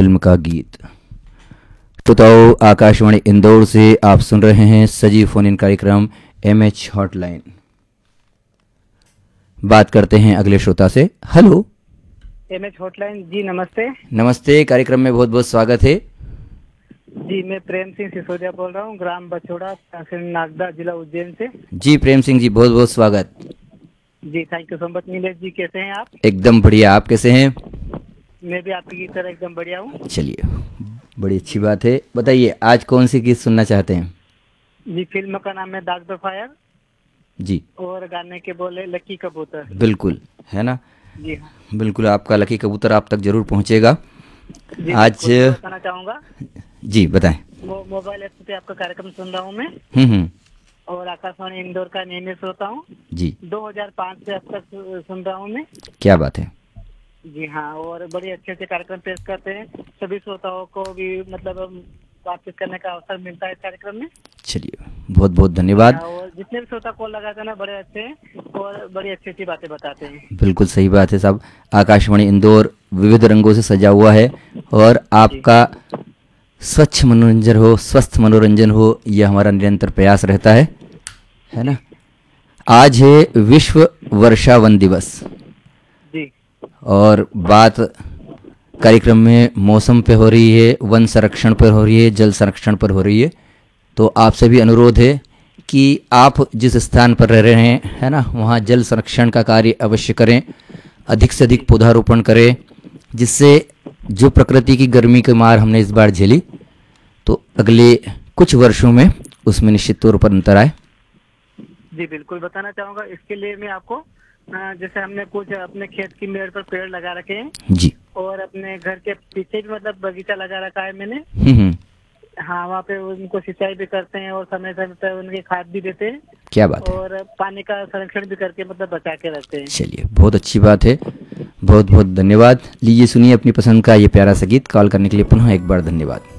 Film का गीत। श्रोताओं, आकाशवाणी इंदौर से आप सुन रहे हैं सजीव फोन इन कार्यक्रम एमएच हॉटलाइन। बात करते हैं अगले श्रोता से। हेलो। एमएच हॉटलाइन जी, नमस्ते। नमस्ते, कार्यक्रम में बहुत बहुत स्वागत है जी। मैं प्रेम सिंह सिसोदिया बोल रहा हूँ, ग्राम बछोड़ा, तहसील नागदा, जिला उज्जैन से। जी प्रेम सिंह जी, बहुत बहुत स्वागत। जी, thank you so much. Nilesh जी, कैसे हैं आप? एकदम बढ़िया, आप कैसे हैं? मैं भी आपकी तरह एकदम बढ़िया हूँ। चलिए, बड़ी अच्छी बात है। बताइए, आज कौन सी गीत सुनना चाहते हैं? जी, फिल्म का नाम है दाग द फायर जी, और गाने के बोले लकी कबूतर। बिल्कुल, है ना? जी हाँ बिल्कुल, आपका लकी कबूतर आप तक जरूर पहुंचेगा जी। आज। बिल्कुल, मैं बताना चाहूँगा, जी बताएं। मोबाइल ऐप पे आपका कार्यक्रम सुन रहा हूँ मैं, हम्म। और आकाशवाणी इंदौर का नियमित श्रोता हूँ। जी, 2005 से अब तक सुन रहा हूँ मैं। क्या बात है। जी हाँ, और बड़े अच्छे अच्छे कार्यक्रम पेश करते हैं। सभी श्रोताओं को भी मतलब बातचीत करने का अवसर मिलता है इस कार्यक्रम में। चलिए, बहुत बहुत धन्यवाद। और जितने भी श्रोता कॉल लगाते हैं ना, बड़े अच्छे हैं और बड़ी अच्छी अच्छी बातें बताते हैं। बिल्कुल सही बात है साहब। आकाशवाणी इंदौर विविध रंगों से सजा हुआ है और आपका स्वच्छ मनोरंजन हो, स्वस्थ मनोरंजन हो, यह हमारा निरंतर प्रयास रहता है ना? आज है विश्व वर्षा वन दिवस जी और बात कार्यक्रम में मौसम पे हो रही है, वन संरक्षण पर हो रही है, जल संरक्षण पर हो रही है। तो आपसे भी अनुरोध है कि आप जिस स्थान पर रह रहे हैं, है ना, वहाँ जल संरक्षण का कार्य अवश्य करें, अधिक से अधिक पौधारोपण करें, जिससे जो प्रकृति की गर्मी की मार हमने इस बार झेली, तो अगले कुछ वर्षों में उसमें निश्चित तौर पर अंतर आए। जी, बिल्कुल बताना चाहूँगा। इसके लिए मैं आपको जैसे हमने कुछ अपने खेत की मेड़ पर पेड़ लगा रखे हैं जी। और अपने घर के पीछे भी मतलब बगीचा लगा रखा है मैंने। हम्म। हाँ, वहाँ पे उनको सिंचाई भी करते हैं और समय समय पर उनकी खाद भी देते हैं। क्या बात है। और पानी का संरक्षण भी करके मतलब बचा के रखते हैं। चलिए, बहुत अच्छी बात है, बहुत बहुत धन्यवाद। लीजिए सुनिए अपनी पसंद का ये प्यारा सा गीत। कॉल करने के लिए पुनः एक बार धन्यवाद।